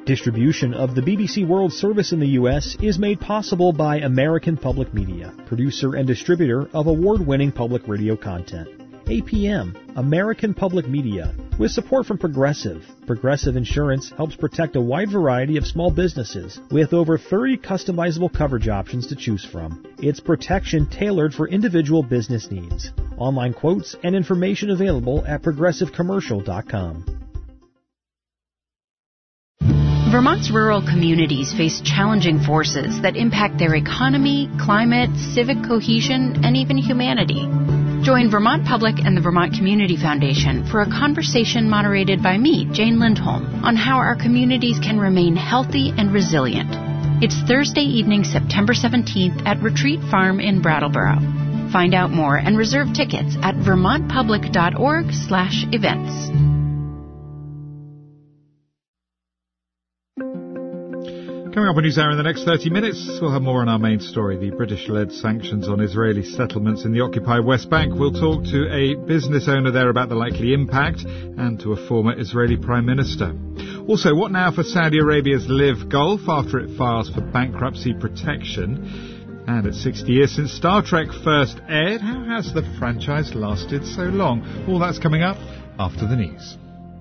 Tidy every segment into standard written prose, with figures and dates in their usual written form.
Distribution of the BBC World Service in the U.S. is made possible by American Public Media, producer and distributor of award-winning public radio content. APM, American Public Media, with support from Progressive. Progressive Insurance helps protect a wide variety of small businesses with over 30 customizable coverage options to choose from. It's protection tailored for individual business needs. Online quotes and information available at progressivecommercial.com. Vermont's rural communities face challenging forces that impact their economy, climate, civic cohesion, and even humanity. Join Vermont Public and the Vermont Community Foundation for a conversation moderated by me, Jane Lindholm, on how our communities can remain healthy and resilient. It's Thursday evening, September 17th at Retreat Farm in Brattleboro. Find out more and reserve tickets at vermontpublic.org/events. Coming up on NewsHour in the next 30 minutes, we'll have more on our main story, the British-led sanctions on Israeli settlements in the occupied West Bank. We'll talk to a business owner there about the likely impact and to a former Israeli Prime Minister. Also, what now for Saudi Arabia's Liv Golf after it files for bankruptcy protection? And at 60 years since Star Trek first aired, how has the franchise lasted so long? All that's coming up after the news.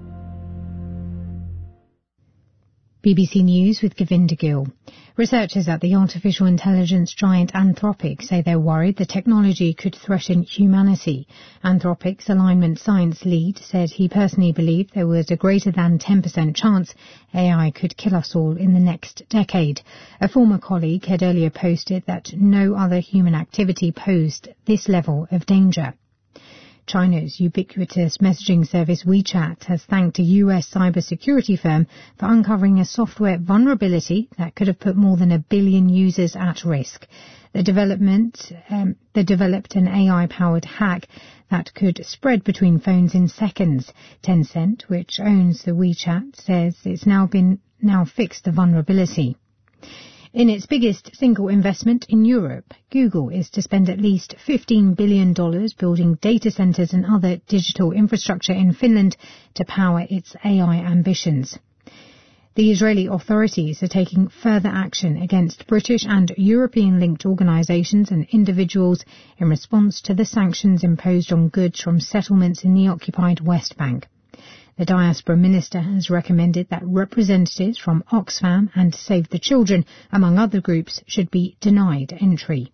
BBC News with Govinda Gill. Researchers at the artificial intelligence giant Anthropic say they're worried the technology could threaten humanity. Anthropic's alignment science lead said he personally believed there was a greater than 10% chance AI could kill us all in the next decade. A former colleague had earlier posted that no other human activity posed this level of danger. China's ubiquitous messaging service WeChat has thanked a US cybersecurity firm for uncovering a software vulnerability that could have put more than 1 billion users at risk. They developed an AI-powered hack that could spread between phones in seconds. Tencent, which owns the WeChat, says it's now fixed the vulnerability. In its biggest single investment in Europe, Google is to spend at least $15 billion building data centers and other digital infrastructure in Finland to power its AI ambitions. The Israeli authorities are taking further action against British and European-linked organisations and individuals in response to the sanctions imposed on goods from settlements in the occupied West Bank. The diaspora minister has recommended that representatives from Oxfam and Save the Children, among other groups, should be denied entry.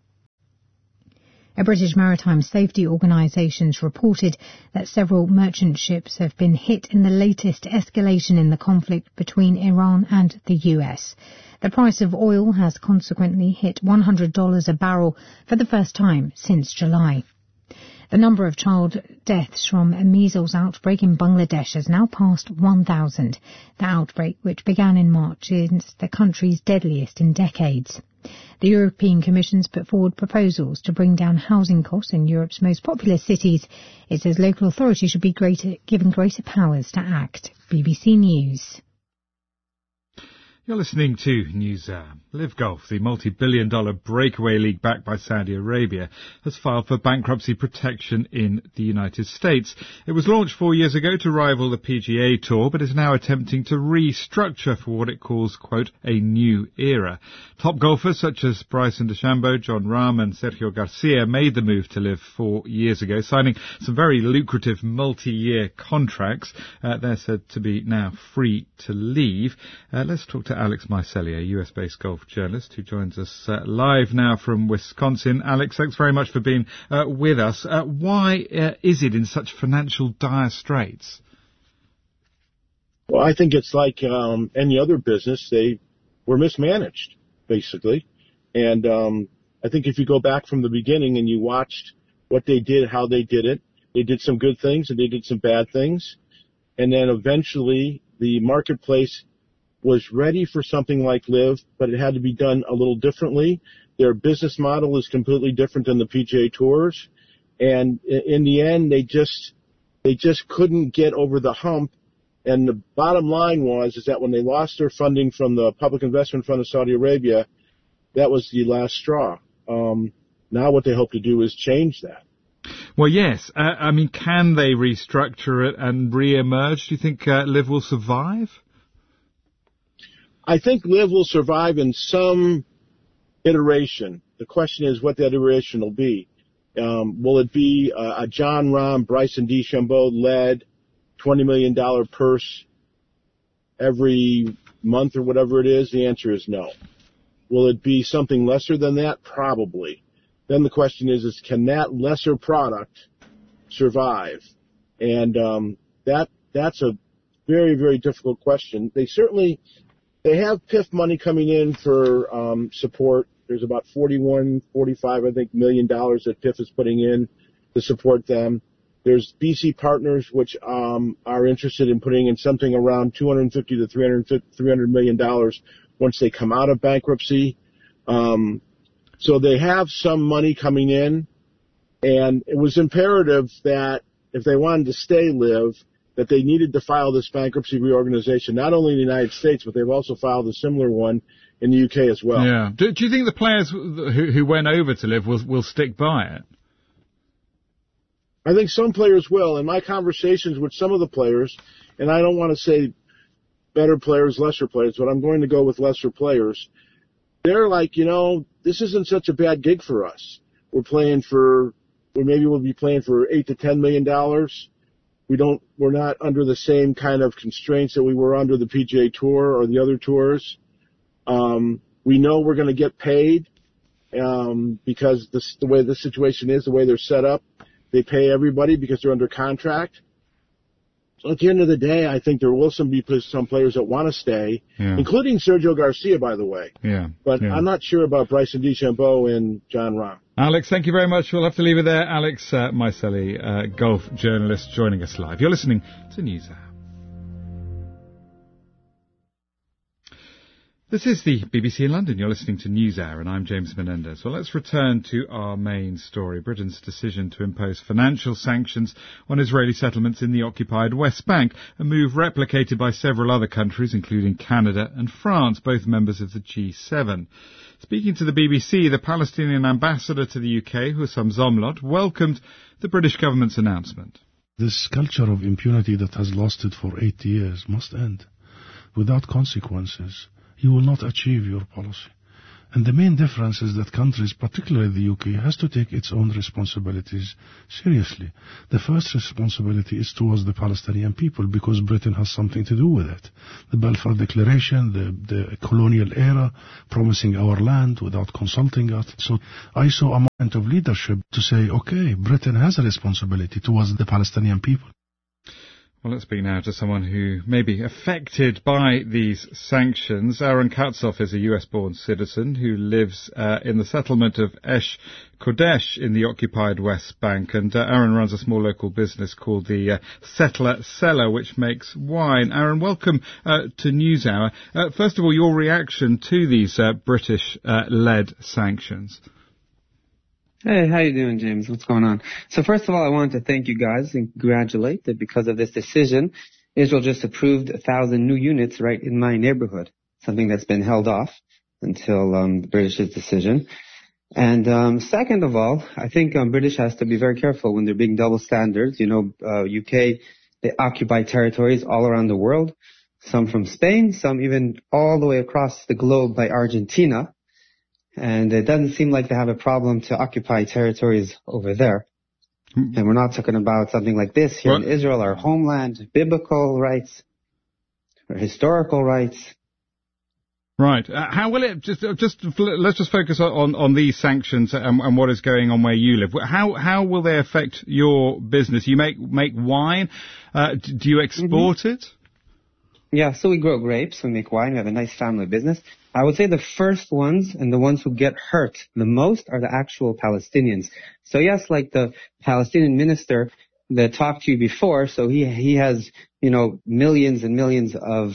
A British maritime safety organisation reported that several merchant ships have been hit in the latest escalation in the conflict between Iran and the US. The price of oil has consequently hit $100 a barrel for the first time since July. The number of child deaths from a measles outbreak in Bangladesh has now passed 1,000. The outbreak, which began in March, is the country's deadliest in decades. The European Commission's put forward proposals to bring down housing costs in Europe's most populous cities. It says local authorities should be given greater powers to act. BBC News. You're listening to NewsHour. Liv Golf, the multi-billion-dollar breakaway league backed by Saudi Arabia, has filed for bankruptcy protection in the United States. It was launched 4 years ago to rival the PGA Tour, but is now attempting to restructure for what it calls, quote, a new era. Top golfers such as Bryson DeChambeau, Jon Rahm and Sergio Garcia made the move to Liv 4 years ago, signing some very lucrative multi-year contracts. They're said to be now free to leave. Let's talk to Alex Mycelia, US-based golf journalist, who joins us live now from Wisconsin. Alex, thanks very much for being with us. Why is it in such financial dire straits? Well, I think it's like any other business. They were mismanaged, basically. And I think if you go back from the beginning and you watched what they did, how they did it, they did some good things and they did some bad things. And then eventually the marketplace was ready for something like Liv, but it had to be done a little differently. Their business model is completely different than the PGA Tours. And in the end, they just couldn't get over the hump. And the bottom line is that when they lost their funding from the Public Investment Fund of Saudi Arabia, that was the last straw. Now what they hope to do is change that. Well, yes. I mean, can they restructure it and re-emerge? Do you think Liv will survive? I think Liv will survive in some iteration. The question is what that iteration will be. Will it be a Jon Rahm, Bryson DeChambeau-led $20 million purse every month or whatever it is? The answer is no. Will it be something lesser than that? Probably. Then the question is can that lesser product survive? And that's a very, very difficult question. They have PIF money coming in for support. There's about $45 million that PIF is putting in to support them. There's BC Partners, which are interested in putting in something around $250 to $300 million once they come out of bankruptcy. So they have some money coming in, and it was imperative that if they wanted to stay Liv, that they needed to file this bankruptcy reorganization, not only in the United States, but they've also filed a similar one in the UK as well. Yeah. Do you think the players who went over to Liv will stick by it? I think some players will. In my conversations with some of the players, and I don't want to say better players, lesser players, but I'm going to go with lesser players, they're like, this isn't such a bad gig for us. Maybe we'll be playing for $8 to $10 million. We're not under the same kind of constraints that we were under the PGA Tour or the other tours. We know we're going to get paid because the way the situation is, the way they're set up, they pay everybody because they're under contract. So at the end of the day, I think there will be some players that want to stay, including Sergio Garcia, by the way. Yeah. But I'm not sure about Bryson DeChambeau and Jon Rahm. Alex, thank you very much. We'll have to leave it there. Alex Maiselli, golf journalist, joining us live. You're listening to NewsHour. This is the BBC in London. You're listening to NewsHour, and I'm James Menendez. Well, let's return to our main story, Britain's decision to impose financial sanctions on Israeli settlements in the occupied West Bank, a move replicated by several other countries, including Canada and France, both members of the G7. Speaking to the BBC, the Palestinian ambassador to the UK, Hussam Zomlot, welcomed the British government's announcement. This culture of impunity that has lasted for 80 years must end. Without consequences, you will not achieve your policy. And the main difference is that countries, particularly the UK, has to take its own responsibilities seriously. The first responsibility is towards the Palestinian people, because Britain has something to do with it. The Balfour Declaration, the colonial era, promising our land without consulting us. So I saw a moment of leadership to say, okay, Britain has a responsibility towards the Palestinian people. Well, let's speak now to someone who may be affected by these sanctions. Aaron Katzoff is a US-born citizen who lives in the settlement of Esh Kodesh in the occupied West Bank. And Aaron runs a small local business called the Settler Cellar, which makes wine. Aaron, welcome to NewsHour. First of all, your reaction to these British-led sanctions. Hey, how you doing, James? What's going on? So first of all, I wanted to thank you guys and congratulate that because of this decision, Israel just approved 1,000 new units right in my neighborhood, something that's been held off until the British's decision. And second of all, I think British has to be very careful when they're being double standards. UK, they occupy territories all around the world, some from Spain, some even all the way across the globe by Argentina. And it doesn't seem like they have a problem to occupy territories over there. And we're not talking about something like this here in Israel, our homeland, biblical rights, or historical rights. Right. How will it, let's just focus on these sanctions and what is going on where you live. How will they affect your business? You make wine. Do you export it? Yeah, so we grow grapes, we make wine, we have a nice family business. I would say the first ones and the ones who get hurt the most are the actual Palestinians. So yes, like the Palestinian minister that talked to you before, so he has, millions and millions of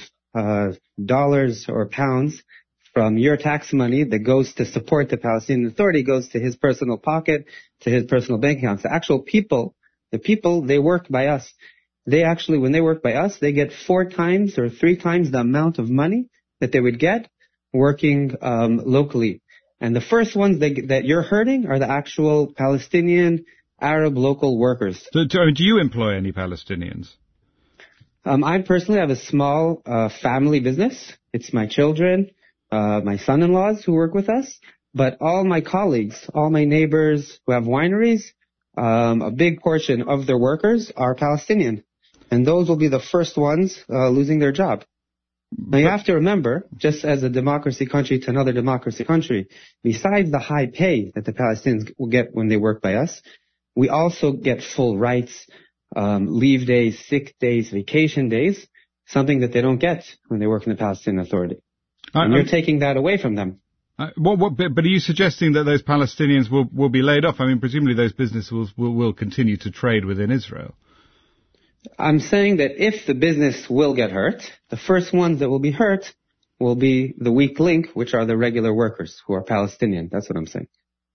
dollars or pounds from your tax money that goes to support the Palestinian Authority, goes to his personal pocket, to his personal bank accounts. The actual people, they work by us. They actually, when they work by us, they get 4 times or 3 times the amount of money that they would get working locally. And the first ones that you're hurting are the actual Palestinian Arab local workers. So, do you employ any Palestinians? I personally have a small family business. It's my children, my son-in-laws who work with us, but all my colleagues, all my neighbors who have wineries, a big portion of their workers are Palestinian. And those will be the first ones losing their job. Now you have to remember, just as a democracy country to another democracy country, besides the high pay that the Palestinians will get when they work by us, we also get full rights, leave days, sick days, vacation days, something that they don't get when they work in the Palestinian Authority. And you're taking that away from them. But are you suggesting that those Palestinians will be laid off? I mean, presumably those businesses will continue to trade within Israel. I'm saying that if the business will get hurt, the first ones that will be hurt will be the weak link, which are the regular workers who are Palestinian. That's what I'm saying.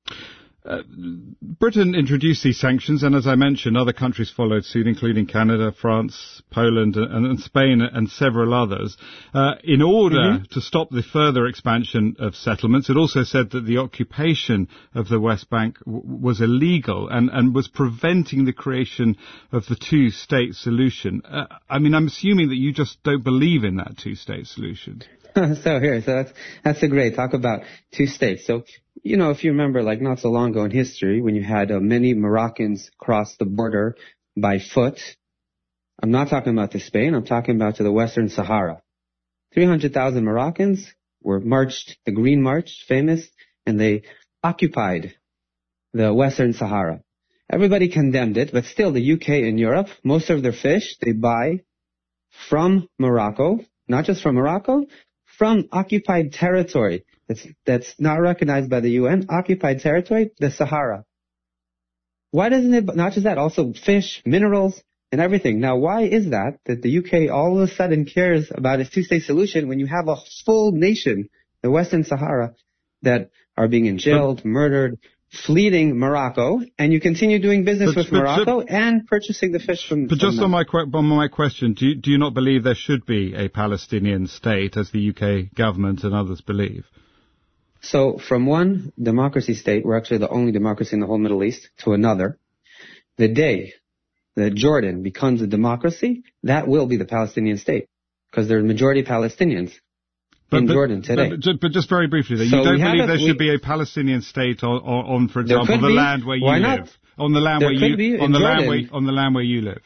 Britain introduced these sanctions, and as I mentioned, other countries followed suit, including Canada, France, Poland, and Spain, and several others, in order to stop the further expansion of settlements. It also said that the occupation of the West Bank was illegal and was preventing the creation of the two-state solution. I mean, I'm assuming that you just don't believe in that two-state solution. So that's a great talk about two states. So, you know, if you remember, like not so long ago in history, when you had many Moroccans cross the border by foot, I'm not talking about to Spain, I'm talking about to the Western Sahara. 300,000 Moroccans were marched, the Green March, famous, and they occupied the Western Sahara. Everybody condemned it, but still the UK and Europe, most of their fish they buy from Morocco, not just from Morocco, from occupied territory that's not recognized by the UN, occupied territory, the Sahara. Why doesn't it, not just that, also fish, minerals, and everything. Now, why is that the UK all of a sudden cares about a two-state solution when you have a full nation, the Western Sahara, that are being jailed, murdered, fleeing Morocco, and you continue doing business with Morocco and purchasing the fish from... But just on my question, do you not believe there should be a Palestinian state, as the UK government and others believe? So from one democracy state, we're actually the only democracy in the whole Middle East, to another, the day that Jordan becomes a democracy, that will be the Palestinian state, because there are majority Palestinians in Jordan today. But just very briefly, you don't believe there should be a Palestinian state on, for example, the land where you live, on the land where you live.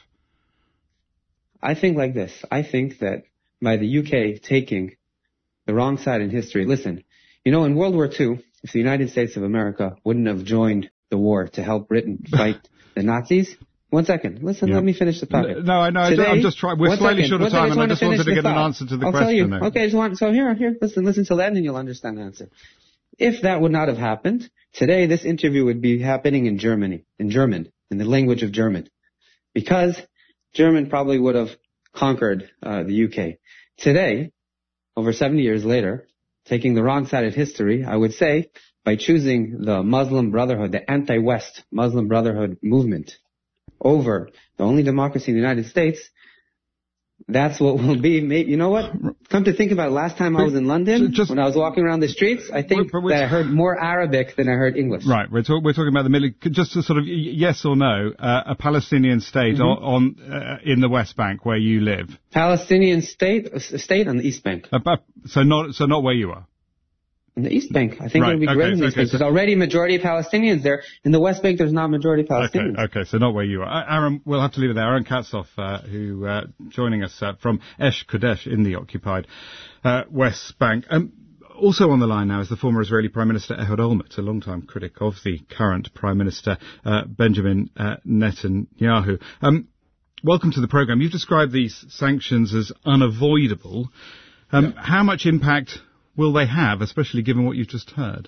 I think like this. I think that by the UK taking the wrong side in history, listen, you know, in World War II, if the United States of America wouldn't have joined the war to help Britain fight the Nazis. One second. Listen, let me finish the topic. No, I know. Today, I'm just trying. We're slightly short of time, and I just wanted to get an answer to the question. I'll tell you. Okay, so here. Listen till the end, and you'll understand the answer. If that would not have happened, today this interview would be happening in German, in the language of German, because German probably would have conquered the UK. Today, over 70 years later, taking the wrong side of history, I would say, by choosing the Muslim Brotherhood, the anti-West Muslim Brotherhood movement, over the only democracy in the United States, that's what will be. You know what? Come to think about it, last time I was in London, when I was walking around the streets, I think that I heard more Arabic than I heard English. Right. We're talking about the Middle East. Just to sort of yes or no, a Palestinian state in the West Bank where you live. Palestinian state on the East Bank. So not where you are. In the East Bank. I think it would be great in the East Bank. There's already majority Palestinians there. In the West Bank, there's not majority Palestinians. Okay, so not where you are. Aaron, we'll have to leave it there. Aaron Katzoff, who joining us from Esh Kodesh in the occupied West Bank. Also on the line now is the former Israeli Prime Minister Ehud Olmert, a long-time critic of the current Prime Minister Benjamin Netanyahu. Welcome to the programme. You've described these sanctions as unavoidable. How much impact will they have, especially given what you've just heard?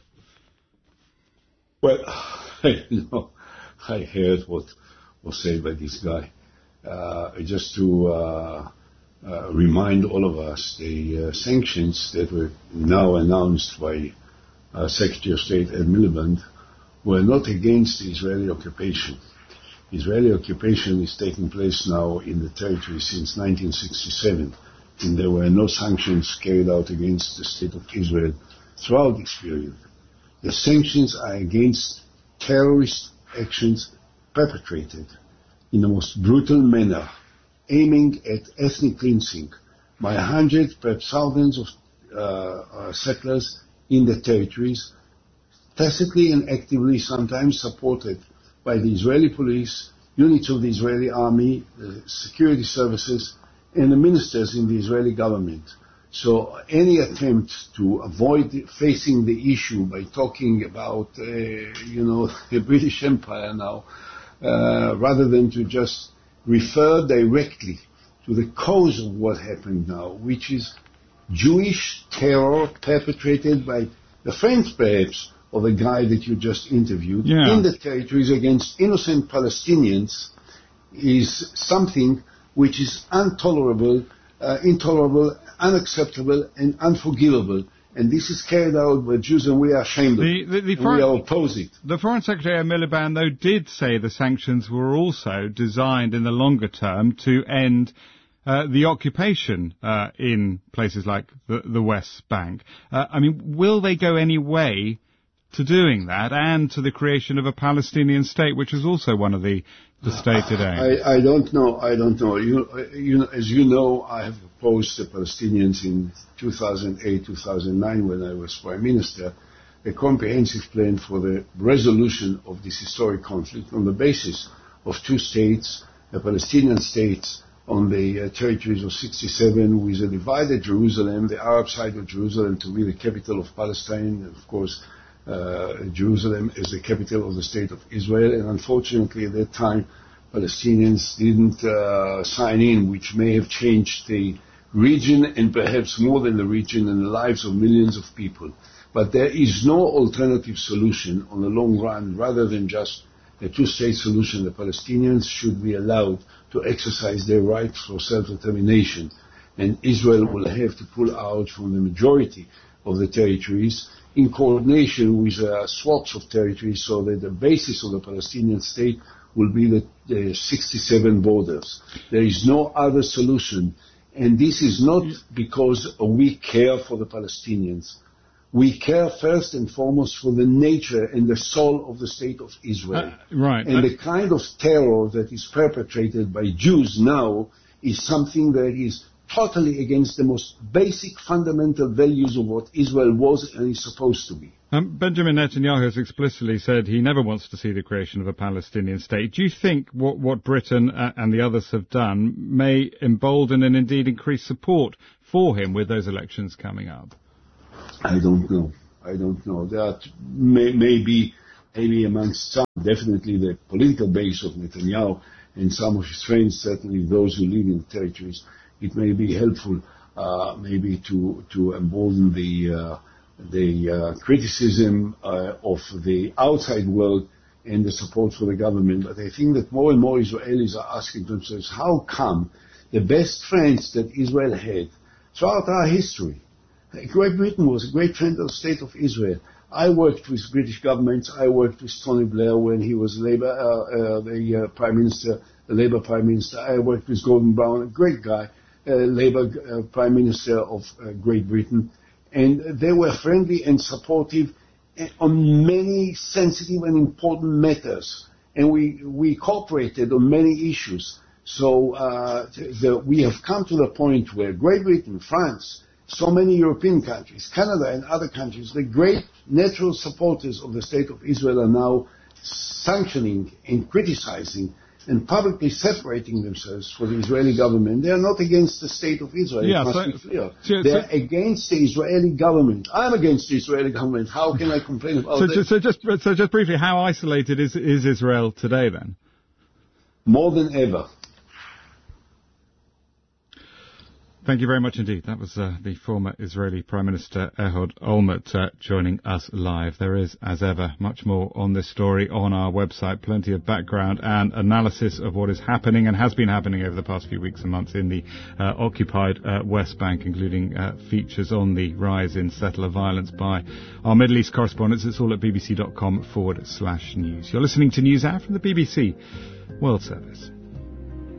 Well, I heard what was said by this guy. Just to remind all of us, the sanctions that were now announced by Secretary of State Ed Miliband were not against the Israeli occupation. Israeli occupation is taking place now in the territory since 1967. And there were no sanctions carried out against the State of Israel throughout this period. The sanctions are against terrorist actions perpetrated in the most brutal manner aiming at ethnic cleansing by hundreds, perhaps thousands of settlers in the territories, tacitly and actively sometimes supported by the Israeli police, units of the Israeli army, the security services, and the ministers in the Israeli government. So any attempt to avoid facing the issue by talking about, the British Empire now, rather than to just refer directly to the cause of what happened now, which is Jewish terror perpetrated by the friends, perhaps, of the guy that you just interviewed in the territories against innocent Palestinians, is something which is intolerable, unacceptable, and unforgivable. And this is carried out by Jews, and we are ashamed of it. We are opposing. The Foreign Secretary Miliband, though, did say the sanctions were also designed in the longer term to end the occupation in places like the West Bank. Will they go any way to doing that and to the creation of a Palestinian state, which is also one of the stated aims? I don't know. As you know, I have opposed the Palestinians in 2008, 2009, when I was Prime Minister, a comprehensive plan for the resolution of this historic conflict on the basis of two states, a Palestinian state on the territories of 67 with a divided Jerusalem, the Arab side of Jerusalem to be the capital of Palestine, and of course Jerusalem is the capital of the state of Israel. And unfortunately at that time Palestinians didn't sign in, which may have changed the region and perhaps more than the region and the lives of millions of people. But there is no alternative solution on the long run rather than just a two-state solution. The Palestinians should be allowed to exercise their right for self-determination, and Israel will have to pull out from the majority of the territories in coordination with swaps of territories, so that the basis of the Palestinian state will be the 67 borders. There is no other solution, and this is not because we care for the Palestinians. We care first and foremost for the nature and the soul of the state of Israel. And the kind of terror that is perpetrated by Jews now is something that is totally against the most basic fundamental values of what Israel was and is supposed to be. Benjamin Netanyahu has explicitly said he never wants to see the creation of a Palestinian state. Do you think what Britain and the others have done may embolden and indeed increase support for him with those elections coming up? I don't know. That maybe amongst some, definitely the political base of Netanyahu and some of his friends, certainly those who live in the territories, it may be helpful maybe to embolden the criticism of the outside world and the support for the government. But I think that more and more Israelis are asking themselves, how come the best friends that Israel had throughout our history, Great Britain was a great friend of the state of Israel. I worked with British governments. I worked with Tony Blair when he was the Prime Minister, the Labour Prime Minister. I worked with Gordon Brown, a great guy, Labour Prime Minister of Great Britain. And they were friendly and supportive on many sensitive and important matters. And we cooperated on many issues. So we have come to the point where Great Britain, France, so many European countries, Canada and other countries, the great natural supporters of the state of Israel are now sanctioning and criticizing and publicly separating themselves from the Israeli government. They are not against the state of Israel. It must be clear. They are against the Israeli government. I'm against the Israeli government. How can I complain about that? So just briefly, how isolated is Israel today then? More than ever. Thank you very much indeed. That was the former Israeli Prime Minister Ehud Olmert joining us live. There is, as ever, much more on this story on our website. Plenty of background and analysis of what is happening and has been happening over the past few weeks and months in the occupied West Bank, including features on the rise in settler violence by our Middle East correspondents. It's all at bbc.com/news. You're listening to NewsHour from the BBC World Service.